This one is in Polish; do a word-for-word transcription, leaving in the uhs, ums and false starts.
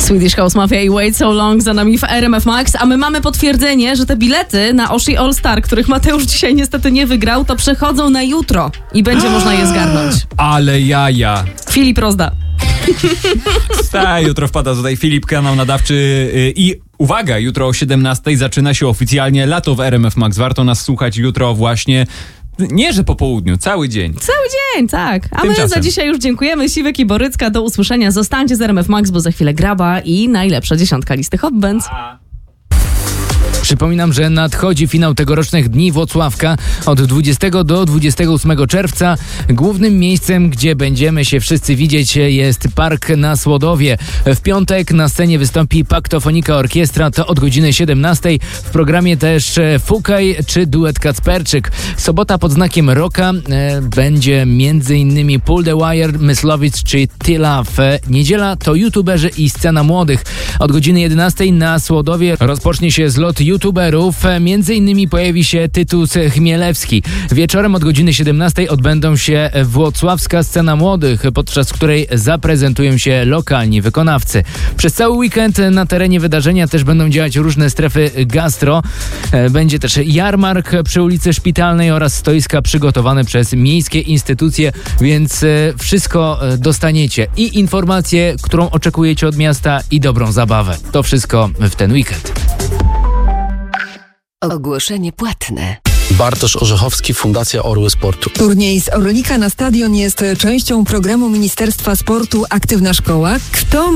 Swedish House Mafia i Wait So Long za nami w R M F Max, a my mamy potwierdzenie, że te bilety na Oshi All Star, których Mateusz dzisiaj niestety nie wygrał, to przechodzą na jutro i będzie można je zgarnąć. Ale jaja. Filip rozda. Ta, jutro wpada tutaj Filip, kanał nadawczy i uwaga, jutro o siedemnastej zaczyna się oficjalnie lato w R M F Max. Warto nas słuchać jutro właśnie, nie że po południu, cały dzień. Cały dzień, tak. A Tymczasem. my za dzisiaj już dziękujemy. Siwek i Borycka, do usłyszenia. Zostańcie z R M F Max, bo za chwilę Graba i najlepsza dziesiątka listy Hot Bands. Przypominam, że nadchodzi finał tegorocznych Dni Włocławka od dwudziestego do dwudziestego ósmego czerwca. Głównym miejscem, gdzie będziemy się wszyscy widzieć, jest Park na Słodowie. W piątek na scenie wystąpi Paktofonika Orkiestra, to od godziny siedemnastej. W programie też Fukaj czy duet Kacperczyk. Sobota pod znakiem rocka e, będzie m.in. Pull the Wire, Myslowicz czy T-Love. Niedziela to youtuberzy i scena młodych. Od godziny jedenastej na Słodowie rozpocznie się zlot youtuberów. Między innymi pojawi się Tytus Chmielewski. Wieczorem od godziny siedemnastej odbędą się włocławska scena młodych, podczas której zaprezentują się lokalni wykonawcy. Przez cały weekend na terenie wydarzenia też będą działać różne strefy gastro. Będzie też jarmark przy ulicy Szpitalnej oraz stoiska przygotowane przez miejskie instytucje, więc wszystko dostaniecie. I informację, którą oczekujecie od miasta, i dobrą zabawę. To wszystko w ten weekend. Ogłoszenie płatne. Bartosz Orzechowski, Fundacja Orły Sportu. Turniej z Orlika na stadion jest częścią programu Ministerstwa Sportu Aktywna Szkoła. Kto